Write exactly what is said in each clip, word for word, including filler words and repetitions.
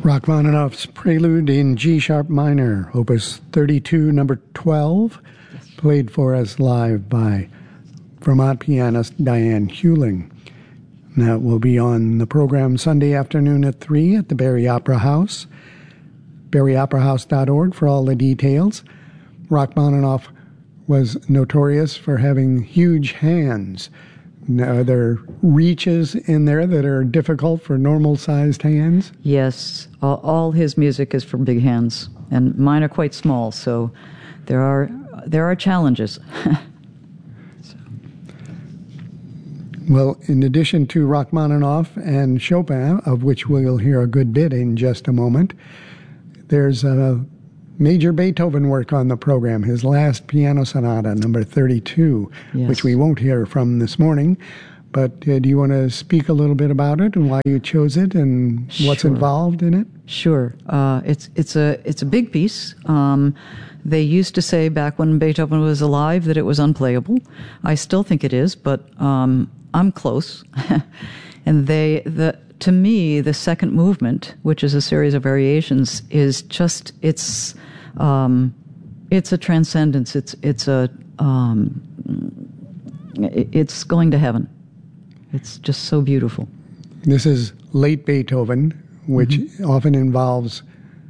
Rachmaninoff's Prelude in G sharp minor, opus thirty-two, number twelve, yes. Played for us live by Vermont pianist Diane Hewling. That will be on the program Sunday afternoon at three at the Barrie Opera House. barrie opera house dot org for all the details. Rachmaninoff was notorious for having huge hands. Are there reaches in there that are difficult for normal-sized hands? Yes, all, all his music is for big hands, and mine are quite small, so there are there are challenges. so. Well, in addition to Rachmaninoff and Chopin, of which we'll hear a good bit in just a moment, there's a major Beethoven work on the program, his last piano sonata, number thirty-two, yes. which we won't hear from this morning. But uh, do you want to speak a little bit about it and why you chose it and what's sure. involved in it? Sure. Uh, it's it's a it's a big piece. Um, they used to say back when Beethoven was alive that it was unplayable. I still think it is, but um, I'm close. and they the. To me, the second movement, which is a series of variations, is just it's um, it's a transcendence. It's it's a um, it's going to heaven. It's just so beautiful. This is late Beethoven, which mm-hmm. often involves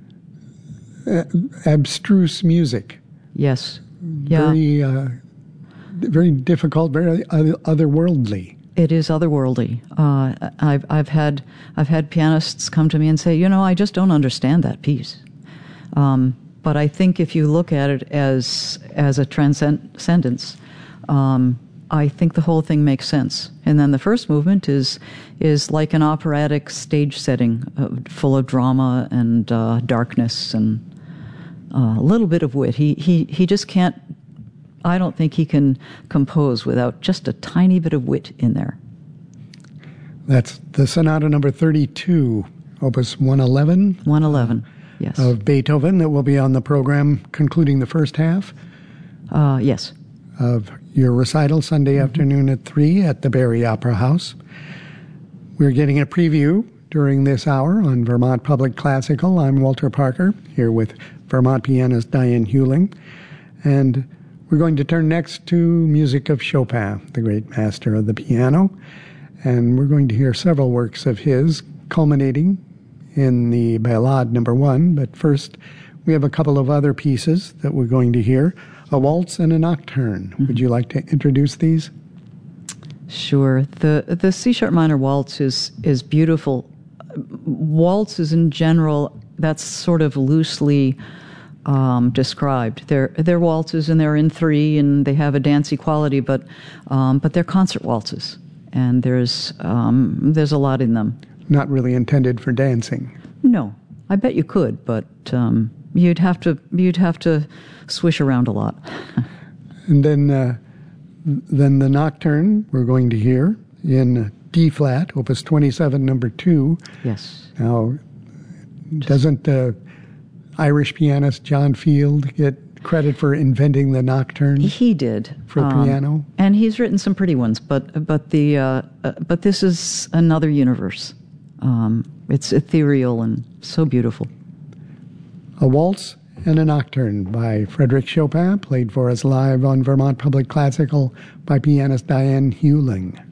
uh, abstruse music. Yes. Very yeah. uh, very difficult, very otherworldly. It is otherworldly. Uh, I've I've had I've had pianists come to me and say, you know, I just don't understand that piece. Um, but I think if you look at it as as a transcendence, um, I think the whole thing makes sense. And then the first movement is is like an operatic stage setting, uh, full of drama and uh, darkness and uh, a little bit of wit. He he he just can't. I don't think he can compose without just a tiny bit of wit in there. That's the sonata number thirty-two, opus one eleven. one eleven, yes. Of Beethoven that will be on the program concluding the first half. Uh, yes. Of your recital Sunday mm-hmm. afternoon at three at the Barrie Opera House. We're getting a preview during this hour on Vermont Public Classical. I'm Walter Parker, here with Vermont pianist Diane Hewling. And we're going to turn next to music of Chopin, the great master of the piano, and we're going to hear several works of his, culminating in the Ballade number one. But first, we have a couple of other pieces that we're going to hear, a waltz and a nocturne. Mm-hmm. Would you like to introduce these? Sure. The the C-sharp minor waltz is, is beautiful. Waltzes in general, that's sort of loosely Um, described. They're they're waltzes and they're in three and they have a dancey quality, but um, but they're concert waltzes and there's um, there's a lot in them. Not really intended for dancing. No, I bet you could, but um, you'd have to you'd have to swish around a lot. And then uh, then the nocturne we're going to hear in D flat, opus twenty-seven, number two. Yes. Now, doesn't uh, Irish pianist John Field get credit for inventing the nocturne? He did for um, piano, and he's written some pretty ones. But but the uh, uh, but this is another universe. Um, it's ethereal and so beautiful. A waltz and a nocturne by Frédéric Chopin, played for us live on Vermont Public Classical by pianist Diane Hewling.